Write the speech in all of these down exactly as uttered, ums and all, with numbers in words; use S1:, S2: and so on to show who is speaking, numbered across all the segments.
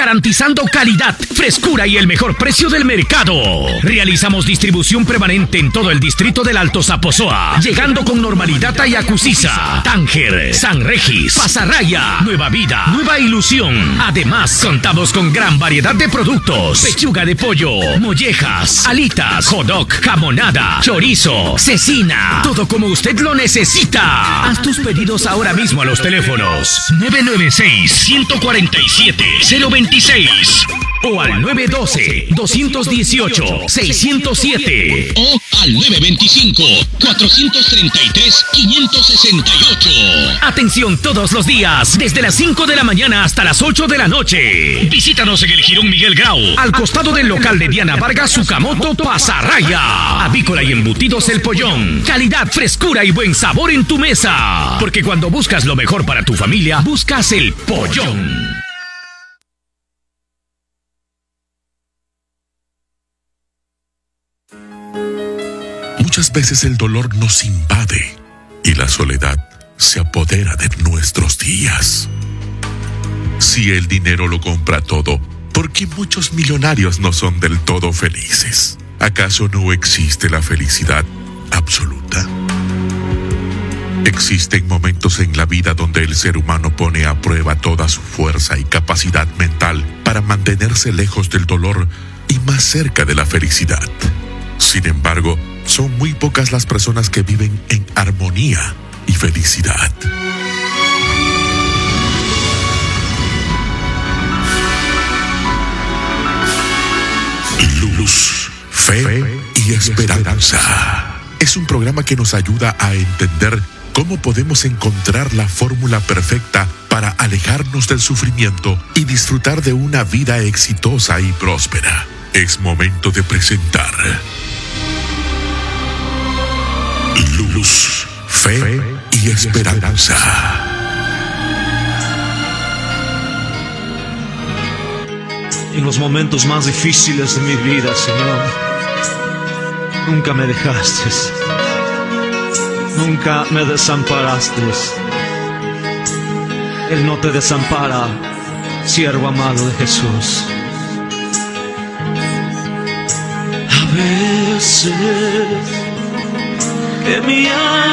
S1: garantizando calidad, frescura y el mejor precio del mercado. Realizamos distribución permanente en todo el distrito del Alto Zaposoa, llegando con normalidad a Yacusiza, Tánger, San Regis, Pasarraya, Nueva Vida, Nueva Ilusión. Además, contamos con gran variedad de productos: pechuga de pollo, mollejas, alitas, hot dog, jamonada, chorizo, cecina, todo como usted lo necesita. Haz tus pedidos ahora mismo a los teléfonos nueve nueve seis, uno cuatro siete, cero dos seis o al nueve uno dos, dos uno ocho, seis cero siete
S2: o al nueve dos cinco, cuatro tres tres, cinco seis ocho.
S1: Atención todos los días, desde las cinco de la mañana hasta las ocho de la noche. Visítanos en el Jirón Miguel Grau, al costado del local de Diana Vargas Sukamoto, Pasarraya. Avícola y embutidos El Pollón. Calidad, frescura y buen sabor en tu mesa. Porque cuando buscas lo mejor para tu familia, buscas El Pollón.
S3: Muchas veces el dolor nos invade y la soledad se apodera de nuestros días. Si el dinero lo compra todo, ¿por qué muchos millonarios no son del todo felices? ¿Acaso no existe la felicidad absoluta? Existen momentos en la vida donde el ser humano pone a prueba toda su fuerza y capacidad mental para mantenerse lejos del dolor y más cerca de la felicidad. Sin embargo, son muy pocas las personas que viven en armonía y felicidad. Luz, fe y esperanza. Es un programa que nos ayuda a entender cómo podemos encontrar la fórmula perfecta para alejarnos del sufrimiento y disfrutar de una vida exitosa y próspera. Es momento de presentar Luz, fe y esperanza.
S4: En los momentos más difíciles de mi vida, Señor, nunca me dejaste, nunca me desamparaste. Él no te desampara, siervo amado de Jesús. A veces que mi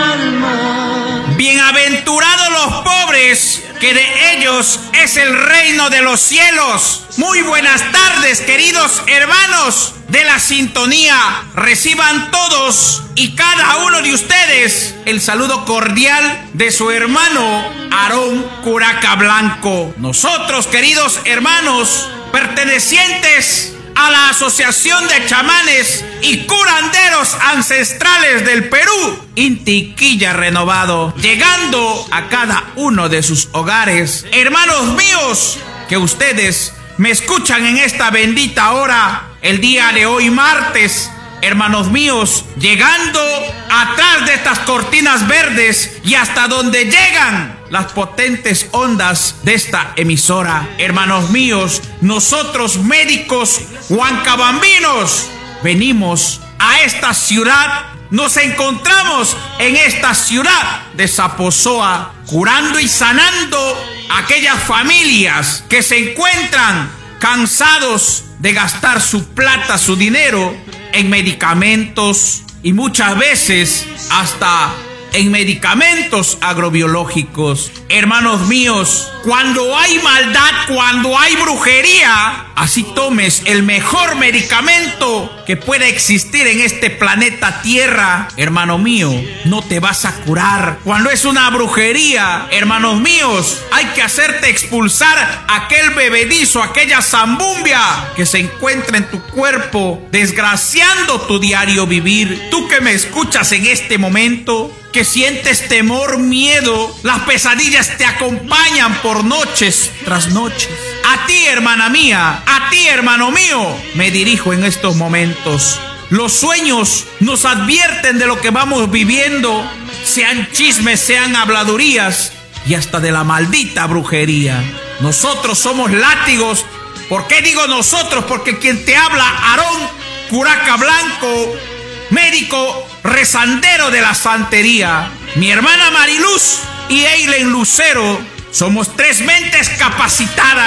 S4: alma...
S5: Bienaventurados los pobres, que de ellos es el reino de los cielos. Muy buenas tardes, queridos hermanos de la sintonía. Reciban todos y cada uno de ustedes el saludo cordial de su hermano Aarón Curaca Blanco. Nosotros, queridos hermanos, pertenecientes a la Asociación de Chamanes y Curanderos Ancestrales del Perú, Inti Quilla Renovado, llegando a cada uno de sus hogares. Hermanos míos, que ustedes me escuchan en esta bendita hora, el día de hoy martes, hermanos míos, llegando atrás de estas cortinas verdes y hasta donde llegan las potentes ondas de esta emisora. Hermanos míos, nosotros médicos huancabambinos venimos a esta ciudad, nos encontramos en esta ciudad de Zaposoa, curando y sanando a aquellas familias que se encuentran cansados de gastar su plata, su dinero en medicamentos y muchas veces hasta en medicamentos agrobiológicos. Hermanos míos, cuando hay maldad, cuando hay brujería, así tomes el mejor medicamento que pueda existir en este planeta Tierra, hermano mío, no te vas a curar. Cuando es una brujería, hermanos míos, hay que hacerte expulsar aquel bebedizo, aquella zambumbia que se encuentra en tu cuerpo, desgraciando tu diario vivir. Tú que me escuchas en este momento, que sientes temor, miedo, las pesadillas te acompañan por noches tras noches. A ti, hermana mía, a ti, hermano mío, me dirijo en estos momentos. Los sueños nos advierten de lo que vamos viviendo, sean chismes, sean habladurías y hasta de la maldita brujería. Nosotros somos látigos. ¿Por qué digo nosotros? Porque quien te habla, Aarón Curaca Blanco, médico rezandero de la santería, mi hermana Mariluz y Eileen Lucero, somos tres mentes capacitadas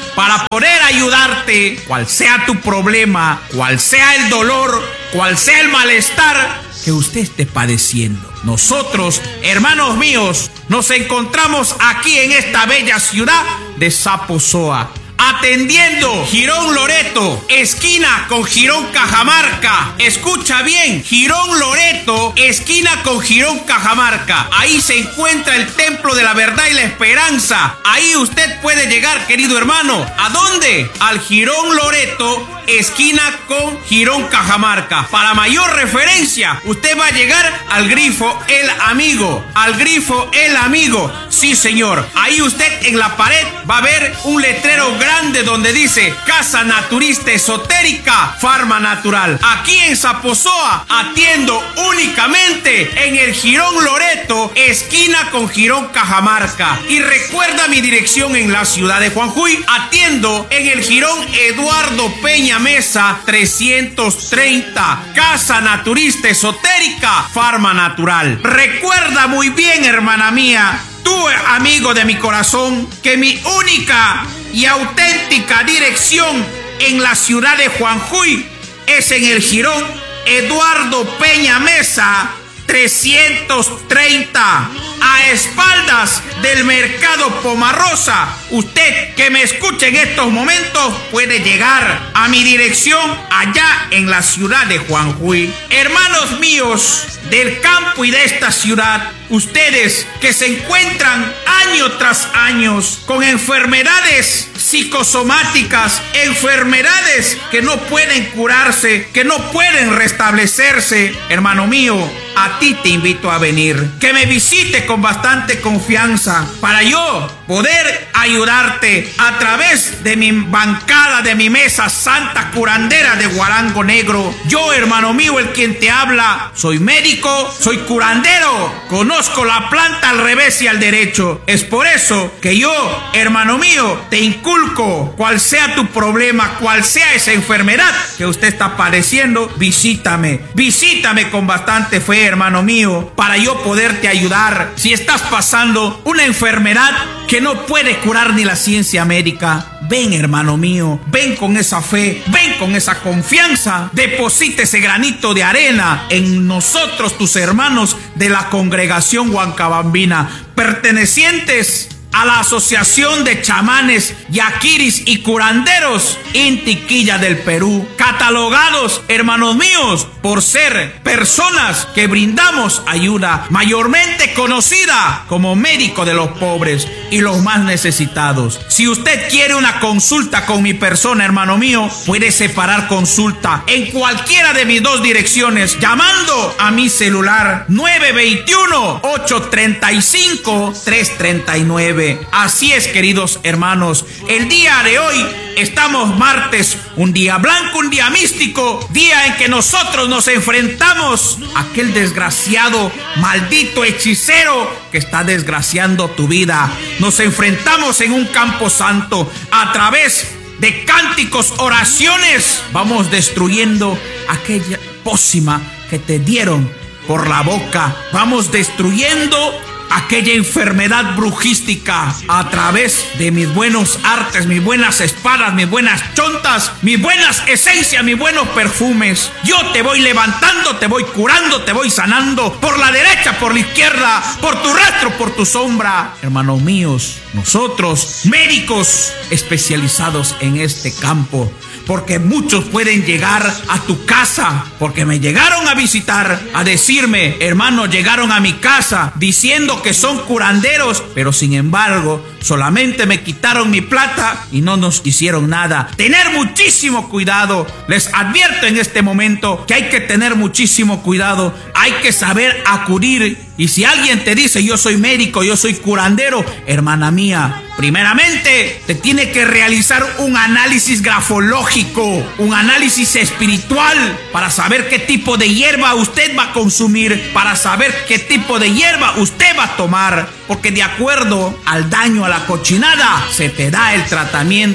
S5: para poder ayudarte, cual sea tu problema, cual sea el dolor, cual sea el malestar que usted esté padeciendo. Nosotros, hermanos míos, nos encontramos aquí en esta bella ciudad de Zaposoa, atendiendo Girón Loreto, esquina con Girón Cajamarca. Escucha bien, Girón Loreto, esquina con Girón Cajamarca. Ahí se encuentra el Templo de la Verdad y la Esperanza. Ahí usted puede llegar, querido hermano. ¿A dónde? Al Girón Loreto, esquina con Girón Cajamarca. Para mayor referencia, usted va a llegar al grifo El Amigo. Al grifo El Amigo. Sí, señor. Ahí usted en la pared va a ver un letrero grande grande donde dice Casa Naturista Esotérica Farma Natural. Aquí en Zaposoa atiendo únicamente en el Girón Loreto, esquina con Girón Cajamarca. Y recuerda mi dirección en la ciudad de Juanjuy. Atiendo en el Girón Eduardo Peña Mesa trescientos treinta. Casa Naturista Esotérica Farma Natural. Recuerda muy bien, hermana mía, tú, amigo de mi corazón, que mi única y auténtica dirección en la ciudad de Juanjuy es en el Girón Eduardo Peña Mesa trescientos treinta, a espaldas del mercado Pomarosa. Usted que me escuche en estos momentos puede llegar a mi dirección allá en la ciudad de Juanjuy. Hermanos míos del campo y de esta ciudad, ustedes que se encuentran año tras año con enfermedades psicosomáticas, enfermedades que no pueden curarse, que no pueden restablecerse, hermano mío, a ti te invito a venir, que me visite con bastante confianza para yo poder ayudarte a través de mi bancada, de mi mesa santa curandera de Guarango Negro. Yo, hermano mío, el quien te habla, soy médico, soy curandero, conozco la planta al revés y al derecho. Es por eso que yo, hermano mío, te inculco, cual sea tu problema, cual sea esa enfermedad que usted está padeciendo, visítame, visítame con bastante fe, hermano mío, para yo poderte ayudar. Si estás pasando una enfermedad que no puede curar ni la ciencia médica, ven, hermano mío, ven con esa fe, ven con esa confianza, deposita ese granito de arena en nosotros, tus hermanos de la congregación huancabambina, pertenecientes a la Asociación de Chamanes, Yaquiris y Curanderos Intiquilla del Perú, catalogados, hermanos míos, por ser personas que brindamos ayuda, mayormente conocida como médico de los pobres y los más necesitados. Si usted quiere una consulta con mi persona, hermano mío, puede separar consulta en cualquiera de mis dos direcciones llamando a mi celular nueve dos uno, ocho tres cinco, tres tres nueve. Así es, queridos hermanos, el día de hoy estamos martes, un día blanco, un día místico, día en que nosotros nos enfrentamos a aquel desgraciado, maldito hechicero que está desgraciando tu vida. Nos enfrentamos en un campo santo a través de cánticos, oraciones. Vamos destruyendo aquella pócima que te dieron por la boca. Vamos destruyendo aquella enfermedad brujística a través de mis buenos artes, mis buenas espadas, mis buenas chontas, mis buenas esencias, mis buenos perfumes. Yo te voy levantando, te voy curando, te voy sanando por la derecha, por la izquierda, por tu rastro, por tu sombra. Hermanos míos, nosotros, médicos especializados en este campo, porque muchos pueden llegar a tu casa, porque me llegaron a visitar, a decirme, hermano, llegaron a mi casa diciendo que son curanderos, pero sin embargo, solamente me quitaron mi plata y no nos hicieron nada. Tener muchísimo cuidado. Les advierto en este momento que hay que tener muchísimo cuidado. Hay que saber acudir. Y si alguien te dice, yo soy médico, yo soy curandero, hermana mía, primeramente te tiene que realizar un análisis grafológico, un análisis espiritual, para saber qué tipo de hierba usted va a consumir, para saber qué tipo de hierba usted va a tomar, porque de acuerdo al daño, a la cochinada, se te da el tratamiento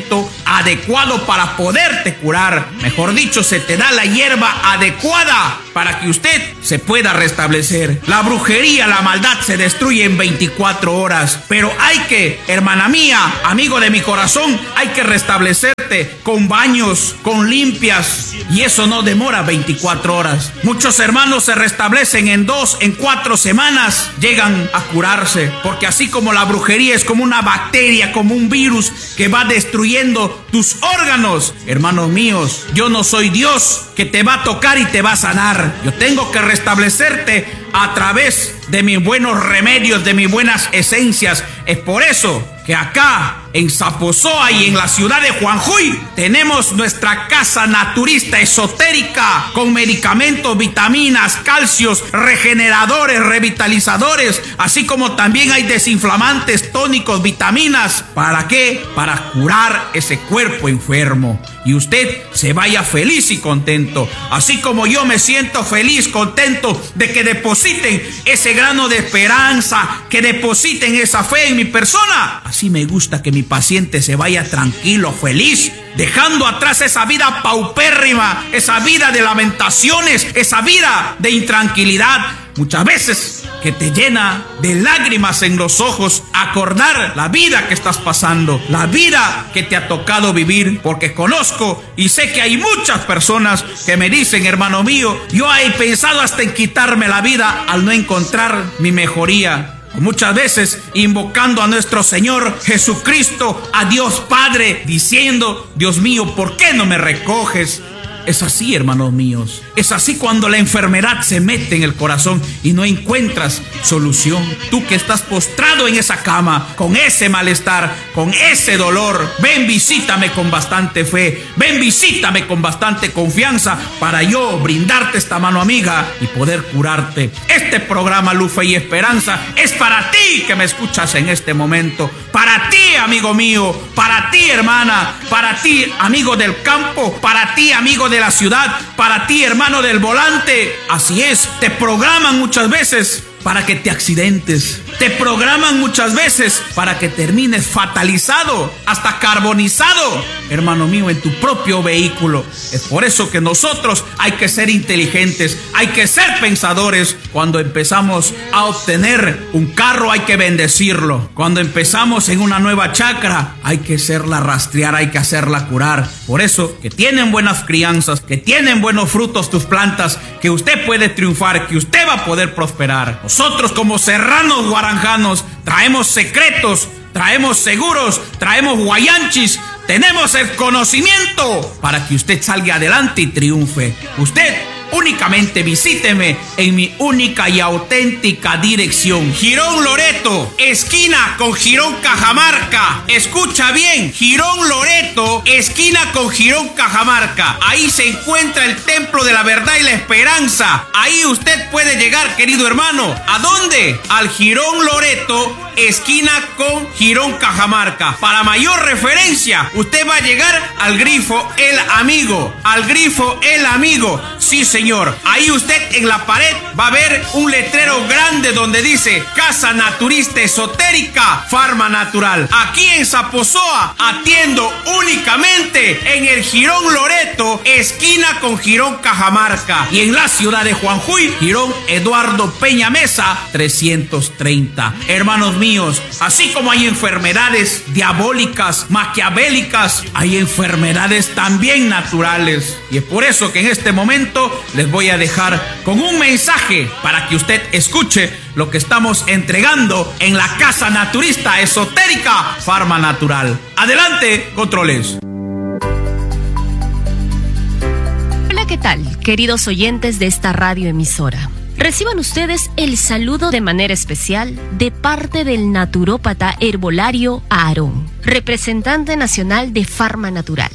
S5: adecuado para poderte curar. Mejor dicho, se te da la hierba adecuada para que usted se pueda restablecer. La brujería, la maldad se destruye en veinticuatro horas. Pero hay que, hermana mía, amigo de mi corazón, hay que restablecerte con baños, con limpias. Y eso no demora veinticuatro horas. Muchos hermanos se restablecen en dos, en cuatro semanas. Llegan a curarse. Porque así como la brujería es como una bacteria, como un virus que va destruyendo tus órganos. Hermanos míos, yo no soy Dios que te va a tocar y te va a sanar. Yo tengo que restablecerte a través de mis buenos remedios, de mis buenas esencias. Es por eso que acá en Zaposoa y en la ciudad de Juanjuy tenemos nuestra casa naturista esotérica con medicamentos, vitaminas, calcios, regeneradores, revitalizadores, así como también hay desinflamantes, tónicos, vitaminas. ¿Para qué? Para curar ese cuerpo enfermo y usted se vaya feliz y contento, así como yo me siento feliz, contento de que depositen ese grano de esperanza, que depositen esa fe en mi persona. Así me gusta que mi paciente se vaya tranquilo, feliz, dejando atrás esa vida paupérrima, esa vida de lamentaciones, esa vida de intranquilidad, muchas veces que te llena de lágrimas en los ojos acordar la vida que estás pasando, la vida que te ha tocado vivir, porque conozco y sé que hay muchas personas que me dicen, hermano mío, yo he pensado hasta en quitarme la vida al no encontrar mi mejoría. Muchas veces invocando a nuestro Señor Jesucristo, a Dios Padre, diciendo, Dios mío, ¿por qué no me recoges? Es así, hermanos míos. Es así cuando la enfermedad se mete en el corazón y no encuentras solución. Tú que estás postrado en esa cama, con ese malestar, con ese dolor, ven, visítame con bastante fe. Ven, visítame con bastante confianza para yo brindarte esta mano amiga y poder curarte. Este programa Luz, Fe y Esperanza es para ti que me escuchas en este momento. Para ti, amigo mío. Para ti, hermana. Para ti, amigo del campo. Para ti, amigo de de la ciudad, para ti, hermano del volante. Así es, te programan muchas veces para que te accidentes. Te programan muchas veces para que termines fatalizado, hasta carbonizado, hermano mío, en tu propio vehículo. Es por eso que nosotros hay que ser inteligentes, hay que ser pensadores. Cuando empezamos a obtener un carro hay que bendecirlo. Cuando empezamos en una nueva chacra hay que hacerla rastrear, hay que hacerla curar. Por eso que tienen buenas crianzas, que tienen buenos frutos tus plantas, que usted puede triunfar, que usted va a poder prosperar. Nosotros como serranos guaranjanos traemos secretos, traemos seguros, traemos guayanchis, tenemos el conocimiento para que usted salga adelante y triunfe. Usted únicamente visíteme en mi única y auténtica dirección. Girón Loreto, esquina con Girón Cajamarca. Escucha bien, Girón Loreto, esquina con Girón Cajamarca. Ahí se encuentra el Templo de la Verdad y la Esperanza. Ahí usted puede llegar, querido hermano. ¿A dónde? Al Girón Loreto, esquina con Girón Cajamarca. Para mayor referencia, usted va a llegar al grifo El Amigo. Al grifo El Amigo. Sí, señor. Ahí usted en la pared va a ver un letrero grande donde dice Casa Naturista Esotérica Farma Natural. Aquí en Zaposoa atiendo únicamente en el Girón Loreto, esquina con Girón Cajamarca. Y en la ciudad de Juanjuy, Girón Eduardo Peña Mesa trescientos treinta. Hermanos míos, así como hay enfermedades diabólicas, maquiavélicas, hay enfermedades también naturales. Y es por eso que en este momento les voy a dejar con un mensaje para que usted escuche lo que estamos entregando en la Casa Naturista Esotérica Farma Natural. Adelante, controles.
S6: Hola, ¿qué tal, queridos oyentes de esta radioemisora? Reciban ustedes el saludo de manera especial de parte del naturópata herbolario Aarón, representante nacional de Farma Natural.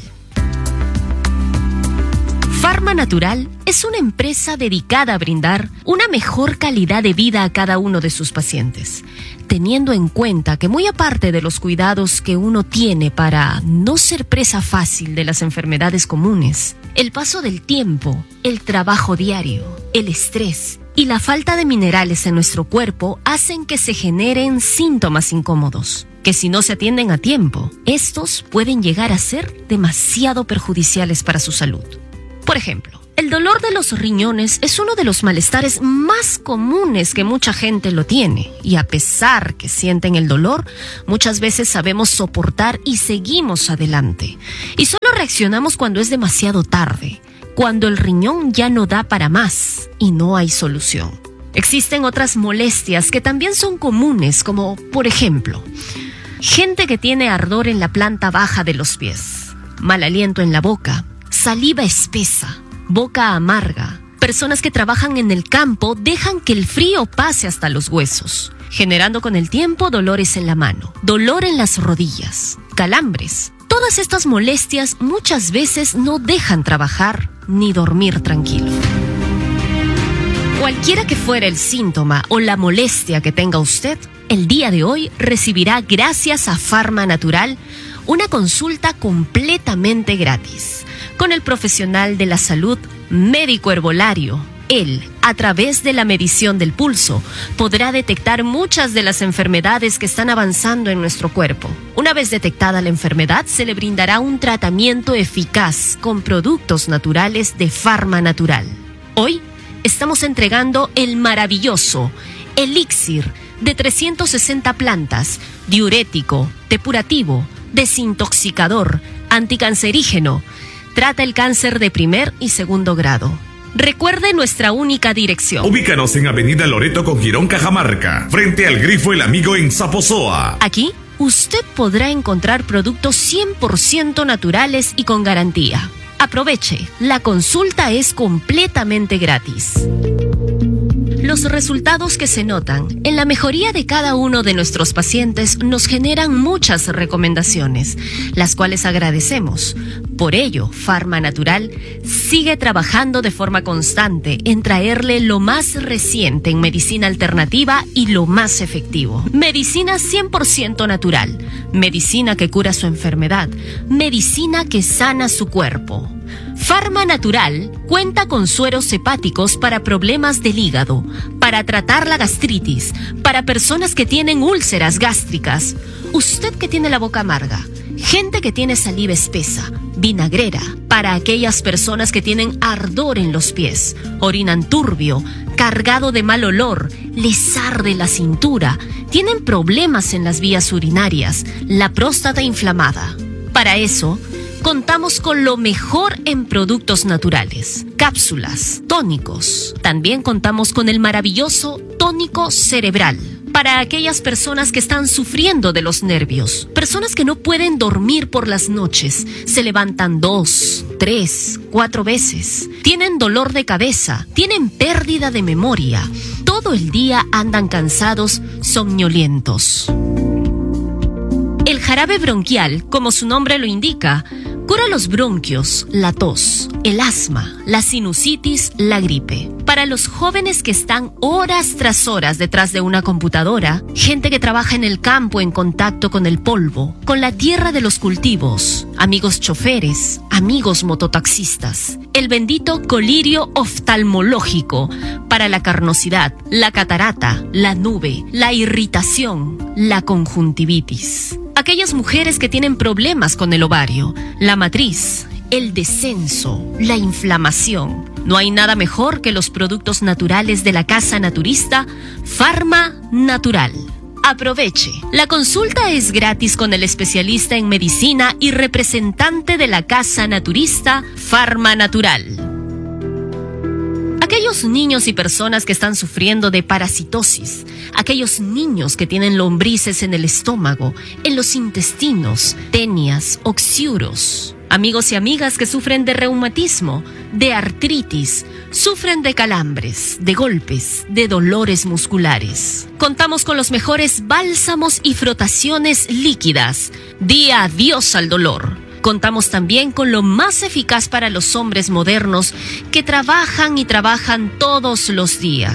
S6: Farma Natural es una empresa dedicada a brindar una mejor calidad de vida a cada uno de sus pacientes, teniendo en cuenta que muy aparte de los cuidados que uno tiene para no ser presa fácil de las enfermedades comunes, el paso del tiempo, el trabajo diario, el estrés y la falta de minerales en nuestro cuerpo hacen que se generen síntomas incómodos. que si no se atienden a tiempo, estos pueden llegar a ser demasiado perjudiciales para su salud. Por ejemplo, el dolor de los riñones es uno de los malestares más comunes que mucha gente lo tiene, y a pesar que sienten el dolor, muchas veces sabemos soportar y seguimos adelante. Y solo reaccionamos cuando es demasiado tarde, cuando el riñón ya no da para más y no hay solución. Existen otras molestias que también son comunes, como, por ejemplo, gente que tiene ardor en la planta baja de los pies, mal aliento en la boca, saliva espesa, boca amarga. Personas que trabajan en el campo dejan que el frío pase hasta los huesos, generando con el tiempo dolores en la mano, dolor en las rodillas, calambres. Todas estas molestias muchas veces no dejan trabajar ni dormir tranquilo. Cualquiera que fuera el síntoma o la molestia que tenga usted, el día de hoy recibirá, gracias a Pharma Natural, una consulta completamente gratis con el profesional de la salud, médico herbolario. Él, a través de la medición del pulso, podrá detectar muchas de las enfermedades que están avanzando en nuestro cuerpo. Una vez detectada la enfermedad, se le brindará un tratamiento eficaz con productos naturales de Pharma Natural. Hoy estamos entregando el maravilloso elixir de trescientas sesenta plantas, diurético, depurativo, desintoxicador, anticancerígeno. Trata el cáncer de primer y segundo grado. Recuerde nuestra única dirección.
S7: Ubícanos en Avenida Loreto con Girón, Cajamarca, frente al Grifo El Amigo en Zaposoa.
S6: Aquí usted podrá encontrar productos cien por ciento naturales y con garantía. Aproveche, la consulta es completamente gratis. Los resultados que se notan en la mejoría de cada uno de nuestros pacientes nos generan muchas recomendaciones, las cuales agradecemos. Por ello, Pharma Natural sigue trabajando de forma constante en traerle lo más reciente en medicina alternativa y lo más efectivo. Medicina cien por ciento natural, medicina que cura su enfermedad, medicina que sana su cuerpo. Pharma Natural cuenta con sueros hepáticos para problemas del hígado, para tratar la gastritis, para personas que tienen úlceras gástricas, usted que tiene la boca amarga, gente que tiene saliva espesa, vinagrera, para aquellas personas que tienen ardor en los pies, orinan turbio, cargado de mal olor, les arde la cintura, tienen problemas en las vías urinarias, la próstata inflamada. Para eso, contamos con lo mejor en productos naturales, cápsulas, tónicos. También contamos con el maravilloso tónico cerebral para aquellas personas que están sufriendo de los nervios, personas que no pueden dormir por las noches, se levantan dos, tres, cuatro veces, tienen dolor de cabeza, tienen pérdida de memoria, todo el día andan cansados, somnolientos. El jarabe bronquial, como su nombre lo indica, cura los bronquios, la tos, el asma, la sinusitis, la gripe. Para los jóvenes que están horas tras horas detrás de una computadora, gente que trabaja en el campo en contacto con el polvo, con la tierra de los cultivos, amigos choferes, amigos mototaxistas, el bendito colirio oftalmológico para la carnosidad, la catarata, la nube, la irritación, la conjuntivitis. Aquellas mujeres que tienen problemas con el ovario, la matriz, el descenso, la inflamación. No hay nada mejor que los productos naturales de la Casa Naturista Pharma Natural. Aproveche. La consulta es gratis con el especialista en medicina y representante de la Casa Naturista Pharma Natural. Aquellos niños y personas que están sufriendo de parasitosis, aquellos niños que tienen lombrices en el estómago, en los intestinos, tenias, oxiuros, amigos y amigas que sufren de reumatismo, de artritis, sufren de calambres, de golpes, de dolores musculares. Contamos con los mejores bálsamos y frotaciones líquidas. Di adiós al dolor. Contamos también con lo más eficaz para los hombres modernos que trabajan y trabajan todos los días.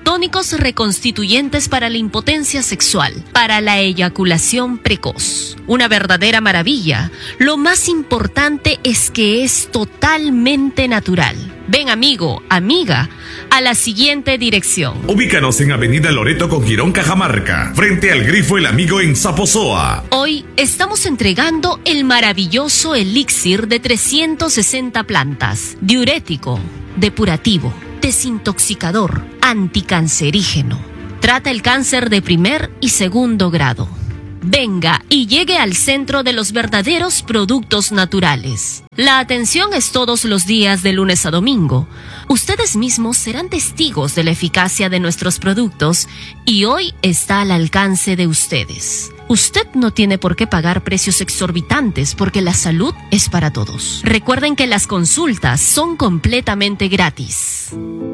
S6: tónicos reconstituyentes para la impotencia sexual, para la eyaculación precoz. Una verdadera maravilla. Lo más importante es que es totalmente natural. Ven, amigo, amiga, a la siguiente dirección.
S7: Ubícanos en Avenida Loreto con Girón Cajamarca, frente al Grifo El Amigo en Zaposoa.
S6: Hoy estamos entregando el maravilloso elixir de trescientas sesenta plantas, diurético, depurativo, desintoxicador, anticancerígeno. Trata el cáncer de primer y segundo grado. Venga y llegue al centro de los verdaderos productos naturales. La atención es todos los días de lunes a domingo. Ustedes mismos serán testigos de la eficacia de nuestros productos y hoy está al alcance de ustedes. Usted no tiene por qué pagar precios exorbitantes porque la salud es para todos. Recuerden que las consultas son completamente gratis.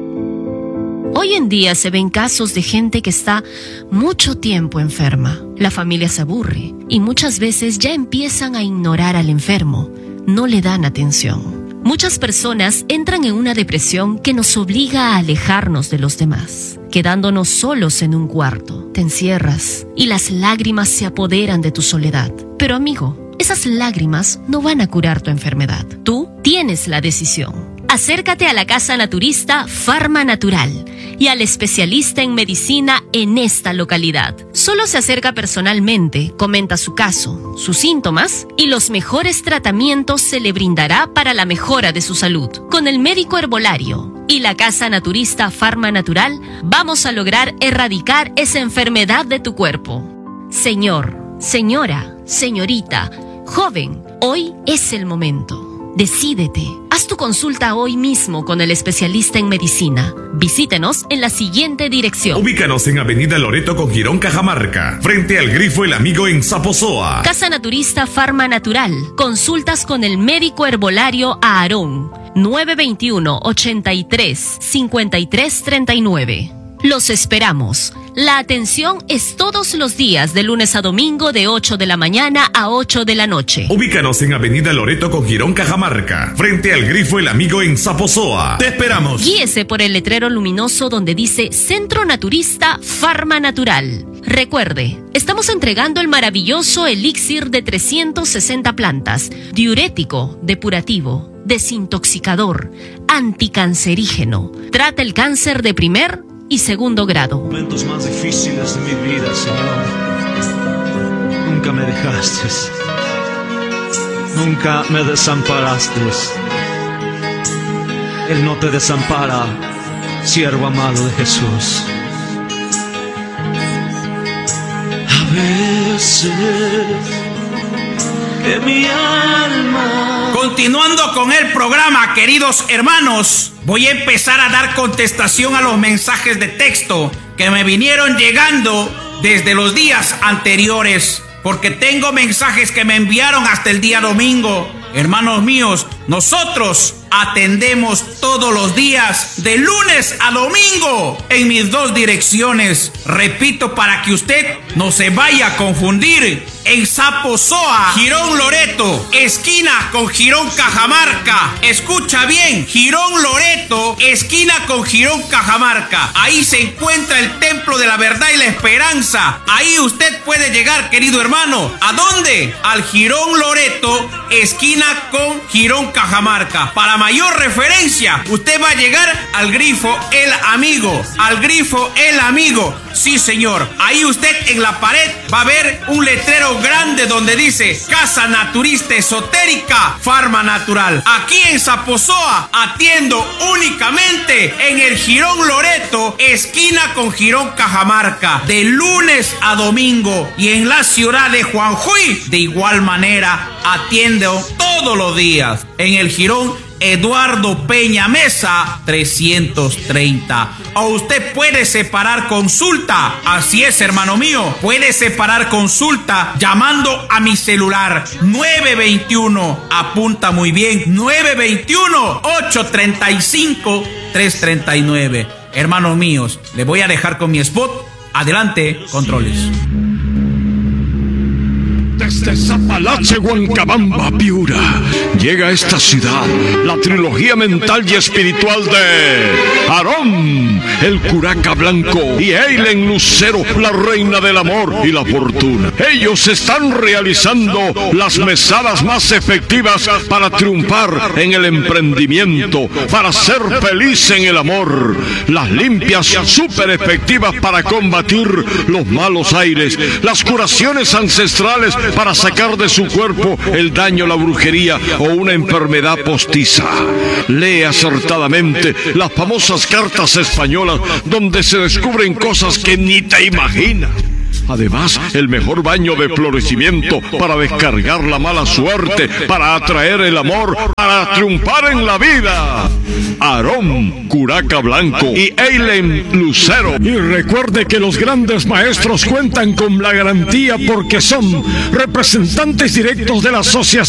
S6: Hoy en día se ven casos de gente que está mucho tiempo enferma. La familia se aburre y muchas veces ya empiezan a ignorar al enfermo. No le dan atención. Muchas personas entran en una depresión que nos obliga a alejarnos de los demás, quedándonos solos en un cuarto. Te encierras y las lágrimas se apoderan de tu soledad. Pero amigo, esas lágrimas no van a curar tu enfermedad. Tú tienes la decisión. Acércate a la Casa Naturista Farma Natural y al especialista en medicina en esta localidad. Solo se acerca personalmente, comenta su caso, sus síntomas y los mejores tratamientos se le brindará para la mejora de su salud. Con el médico herbolario y la Casa Naturista Farma Natural vamos a lograr erradicar esa enfermedad de tu cuerpo. Señor, señora, señorita, joven, hoy es el momento. Decídete. Haz tu consulta hoy mismo con el especialista en medicina. Visítenos en la siguiente dirección.
S7: Ubícanos en Avenida Loreto con Girón Cajamarca, frente al Grifo El Amigo en Zaposoa.
S6: Casa Naturista Farma Natural. Consultas con el médico herbolario Aarón. nueve dos uno, ochenta y tres, cincuenta y tres treinta y nueve. Los esperamos. La atención es todos los días de lunes a domingo de ocho de la mañana a ocho de la noche.
S7: Ubícanos en Avenida Loreto con Girón Cajamarca, frente al Grifo El Amigo en Zaposoa. ¡Te esperamos!
S6: Guíese por el letrero luminoso donde dice Centro Naturista Farma Natural. Recuerde, estamos entregando el maravilloso elixir de trescientas sesenta plantas, diurético, depurativo, desintoxicador, anticancerígeno. Trata el cáncer de primer y segundo grado.
S4: Momentos más difíciles de mi vida, Señor. Nunca me dejaste. Nunca me desamparaste. Él no te desampara, siervo amado de Jesús. A veces que mi alma...
S5: Continuando con el programa, queridos hermanos, voy a empezar a dar contestación a los mensajes de texto que me vinieron llegando desde los días anteriores, porque tengo mensajes que me enviaron hasta el día domingo. Hermanos míos, nosotros atendemos todos los días de lunes a domingo en mis dos direcciones. Repito para que usted no se vaya a confundir. En Zaposoa, Girón Loreto, esquina con Girón Cajamarca. Escucha bien, Girón Loreto, esquina con Girón Cajamarca. Ahí se encuentra el Templo de la Verdad y la Esperanza. Ahí usted puede llegar, querido hermano. ¿A dónde? Al Girón Loreto, esquina con Girón Cajamarca. Para mayor referencia, usted va a llegar al Grifo El Amigo. Al Grifo El Amigo. Sí, señor. Ahí usted en la pared va a ver un letrero grande donde dice Casa Naturista Esotérica Farma Natural. Aquí en Zaposoa atiendo únicamente en el Girón Loreto, esquina con Girón Cajamarca, de lunes a domingo. Y en la ciudad de Juanjuy, de igual manera, atiendo todos los días en el Girón Eduardo Peña Mesa trescientos treinta. O usted puede separar consulta. Así es, hermano mío. Puede separar consulta llamando a mi celular nueve veintiuno. Apunta muy bien. nueve veintiuno, ocho treinta y cinco, trescientos treinta y nueve. Hermanos míos, les voy a dejar con mi spot. Adelante, controles.
S8: Desde Zapalache, Huancabamba, Piura, llega a esta ciudad la trilogía mental y espiritual de Aarón, el curaca blanco, y Eileen Lucero, la reina del amor y la fortuna. Ellos están realizando las mesadas más efectivas para triunfar en el emprendimiento, para ser feliz en el amor, las limpias súper efectivas para combatir los malos aires, las curaciones ancestrales para sacar de su cuerpo el daño, la brujería o una enfermedad postiza. Lee acertadamente las famosas cartas españolas donde se descubren cosas que ni te imaginas. Además, el mejor baño de florecimiento para descargar la mala suerte, para atraer el amor, para triunfar en la vida. Aarón, curaca blanco, y Eileen Lucero. Y recuerde que los grandes maestros cuentan con la garantía porque son representantes directos de la Asociación